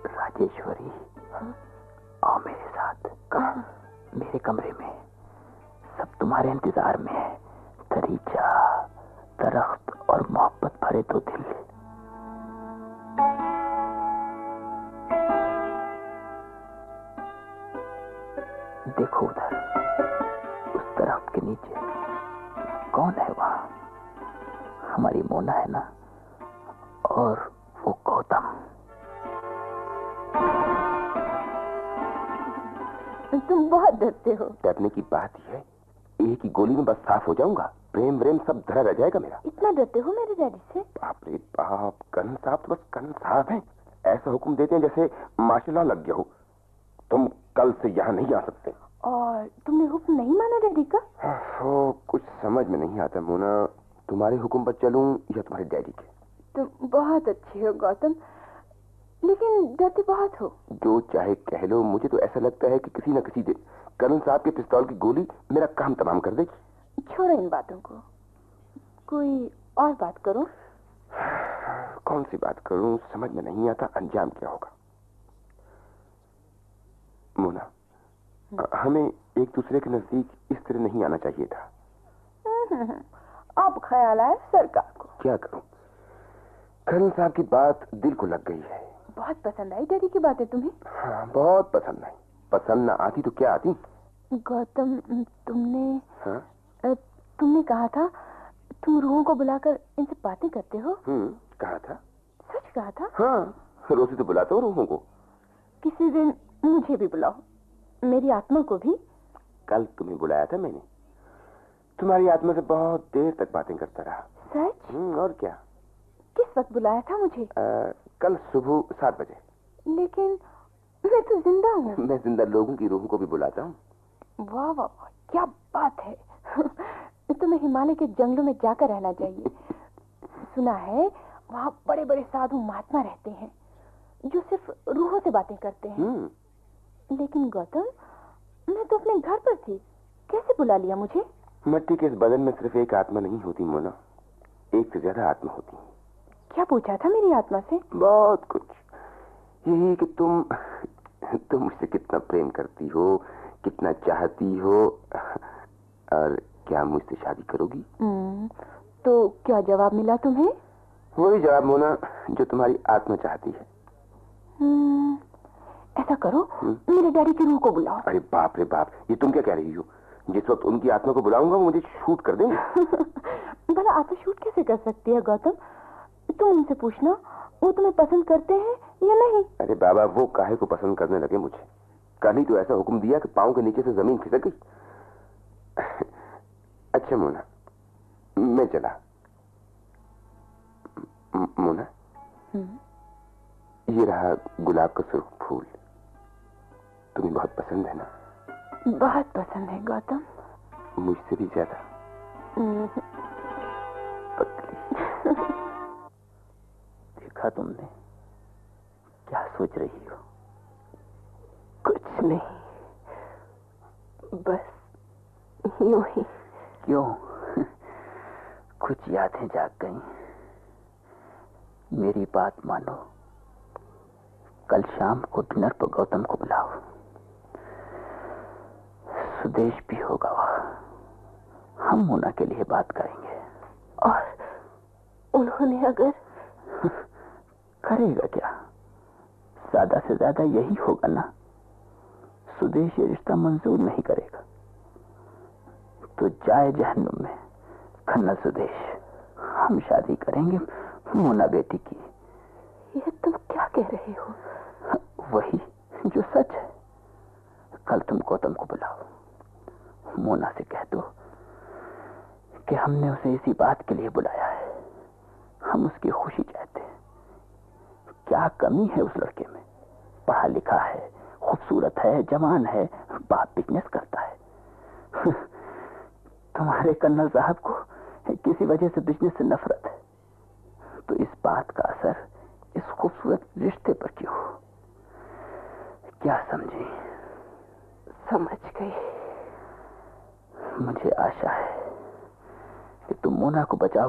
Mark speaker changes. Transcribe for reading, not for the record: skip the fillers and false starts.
Speaker 1: राजेश्वरी, आओ मेरे साथ।
Speaker 2: कहाँ?
Speaker 1: मेरे कमरे में। सब तुम्हारे इंतजार में है। दरीचा, दरख्त और मोहब्बत भरे दो दिल। देखो उधर, उस दरख्त के नीचे कौन है? वहां हमारी मोना है ना, और वो गौतम।
Speaker 2: तुम बहुत डरते हो।
Speaker 3: डरने की बात ही है, एक ही गोली में बस साफ हो जाऊंगा। प्रेम व्रेम सब धरा रह जाएगा मेरा।
Speaker 2: इतना डरते हो मेरे डैडी से?
Speaker 3: बाप रे बाप, कर्नल साहब तो बस कर्नल साहब हैं। ऐसा हुक्म देते हैं जैसे मार्शल लॉ लग गया हो। तुम कल से यहाँ नहीं आ सकते।
Speaker 2: और तुमने हुक्म नहीं माना डैडी का?
Speaker 3: वो कुछ समझ में नहीं आता मोना, तुम्हारे हुक्म पर चलूं या तुम्हारे डैडी के।
Speaker 2: तुम बहुत अच्छे हो गौतम, लेकिन डरते बहुत हो।
Speaker 3: जो चाहे कह लो, मुझे तो ऐसा लगता है कि किसी न किसी दिन कर्नल साहब के पिस्तौल की गोली मेरा काम तमाम कर देगी।
Speaker 2: छोड़ो इन बातों को, कोई और बात करो।
Speaker 3: कौन सी बात करूं, समझ में नहीं आता अंजाम क्या होगा। मोना, हमें एक दूसरे के नजदीक इस तरह नहीं आना चाहिए था।
Speaker 2: अब ख्याल आया सरकार को।
Speaker 3: क्या करूं, कर्नल साहब की बात दिल को लग गई है।
Speaker 2: बहुत पसंद आई डैडी की बातें तुम्हें?
Speaker 3: हाँ, बहुत पसंद आई। पसंद ना आती तो क्या आती।
Speaker 2: गौतम, तुमने
Speaker 3: हाँ?
Speaker 2: तुमने कहा था तुम रूहों को बुलाकर इनसे बातें करते हो।
Speaker 3: कहा था।
Speaker 2: सच कहा था?
Speaker 3: हाँ, रोज तो बुलाता हूँ रूहों को।
Speaker 2: किसी दिन मुझे भी बुलाओ, मेरी आत्मा को भी।
Speaker 3: कल तुम्हें बुलाया था मैंने, तुम्हारी आत्मा से बहुत देर तक बातें करता रहा।
Speaker 2: सच?
Speaker 3: और क्या।
Speaker 2: किस वक्त बुलाया था मुझे?
Speaker 3: कल सुबह 7 बजे।
Speaker 2: लेकिन मैं तो जिंदा हूँ।
Speaker 3: मैं जिंदा लोगों की रूहों को भी बुलाता हूँ।
Speaker 2: वाह वाह वाह, क्या बात है। तुम्हें हिमालय के जंगलों में जाकर रहना चाहिए। सुना है वहाँ बड़े बड़े साधु महात्मा रहते हैं जो सिर्फ रूहों से बातें करते हैं। लेकिन गौतम, मैं तो अपने घर पर थी, कैसे बुला लिया मुझे?
Speaker 3: मिट्टी के इस बदन में सिर्फ एक आत्मा नहीं होती मोना, एक से ज्यादा आत्मा होती।
Speaker 2: क्या पूछा था मेरी आत्मा से?
Speaker 3: बहुत कुछ। यही कि तुम मुझसे कितना प्रेम करती हो, कितना चाहती हो, और क्या मुझसे शादी करोगी?
Speaker 2: तो क्या जवाब मिला तुम्हें?
Speaker 3: वही जवाब मोना जो तुम्हारी आत्मा चाहती है।
Speaker 2: ऐसा करो, मेरे डैडी की रूह को बुलाओ।
Speaker 3: अरे बाप रे बाप, ये तुम क्या कह रही हो? जिस वक्त उनकी आत्मा को बुलाऊंगा वो मुझे शूट कर देंगे।
Speaker 2: भला आत्मा शूट कैसे कर सकती है गौतम? तुम उनसे पूछना, वो तुम्हें पसंद करते हैं या नहीं?
Speaker 3: अरे बाबा, वो काहे को पसंद करने लगे मुझे? कल ही तो ऐसा हुक्म दिया कि पाँव के नीचे से जमीन खिसक गई। अच्छा मोना, मैं चला। मोना, ये रहा गुलाब का सुर्ख फूल। तुम्हें बहुत पसंद है ना?
Speaker 2: बहुत पसंद है गौतम।
Speaker 3: मुझसे भी ज्यादा। पतली।
Speaker 1: देखा तुमने, क्या सोच रही हो?
Speaker 2: कुछ नहीं, बस यूं ही।
Speaker 1: क्यों? कुछ यादें जाग गई? मेरी बात मानो, कल शाम को डिनर पर गौतम को बुलाओ। सुदेश भी होगा वहां, हम मोना के लिए बात करेंगे।
Speaker 2: और उन्होंने अगर
Speaker 1: करेगा क्या? ज्यादा से ज्यादा यही होगा ना। सुदेश ये रिश्ता मंजूर नहीं करेगा तो जाए जहन्नुम में। खन्ना सुदेश, हम शादी करेंगे मोना बेटी की।
Speaker 2: ये तुम क्या कह रहे हो?
Speaker 1: वही जो सच है। कल तुम गौतम को बुलाओ, मोना से कह दो कि हमने उसे इसी बात के लिए बुलाया है। हम उसकी खुशी चाहते हैं। क्या कमी है उस लड़के में? पढ़ा लिखा है, खूबसूरत है, जवान है, बाप बिजनेस करता है। तुम्हारे कर्नल साहब को किसी वजह से बिजनेस से नफरत है, तो इस बात का असर इस खूबसूरत रिश्ते पर क्यों? क्या समझी?
Speaker 2: समझ गई।
Speaker 1: मुझे आशा है कि तुम मोना को बचाओ।